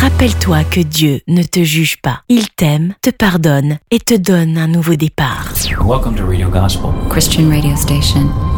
Rappelle-toi que Dieu ne te juge pas. Il t'aime, te pardonne et te donne un nouveau départ. Welcome to Radio Gospel, Christian radio station